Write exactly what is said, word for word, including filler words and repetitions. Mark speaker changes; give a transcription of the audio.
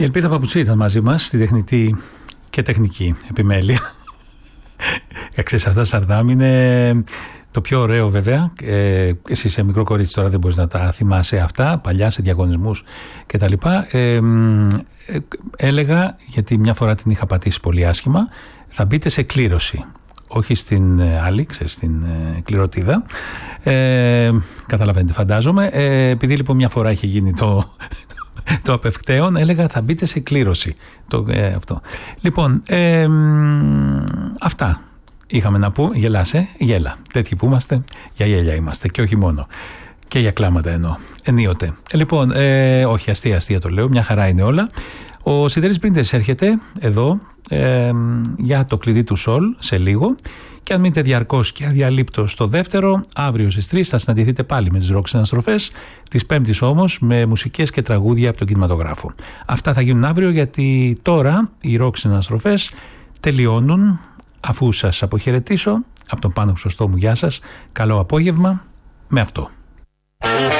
Speaker 1: Η Ελπίδα Παπουτσί ήταν μαζί μας στη τεχνητή και τεχνική επιμέλεια. Ξέρεις, αυτά Σαρδάμ είναι το πιο ωραίο βέβαια. Ε, εσύ είσαι μικρό κορίτσι τώρα, δεν μπορείς να τα θυμάσαι αυτά, παλιά σε διαγωνισμούς κτλ. Ε, ε, έλεγα, γιατί μια φορά την είχα πατήσει πολύ άσχημα, θα μπείτε σε κλήρωση. Όχι στην άλλη, ξέρεις, στην ε, κληροτίδα. Ε, καταλαβαίνετε, φαντάζομαι. Ε, επειδή λοιπόν μια φορά είχε γίνει το, το απευκταίον, έλεγα θα μπείτε σε κλήρωση. Το, ε, αυτό. Λοιπόν, ε, αυτά είχαμε να πούμε. Γελάσαι, γέλα. Τέτοιοι που είμαστε, για γέλια είμαστε και όχι μόνο. Και για κλάματα εννοώ, ενίοτε. Λοιπόν, ε, όχι αστεία, αστεία το λέω, μια χαρά είναι όλα. Ο Σιδέρης Πρίντες έρχεται εδώ ε, για το κλειδί του Σολ σε λίγο. Και αν μείνετε διαρκώς και αδιαλείπτως στο δεύτερο, αύριο στις τρεις θα συναντηθείτε πάλι με τις ροκ συναστροφές. Της Πέμπτης όμως με μουσικές και τραγούδια από τον κινηματογράφο. Αυτά θα γίνουν αύριο, γιατί τώρα οι ροκ συναστροφές τελειώνουν. Αφού σας αποχαιρετήσω από τον Πάνο Χρυσοστόμου, γεια σας, καλό απόγευμα με αυτό.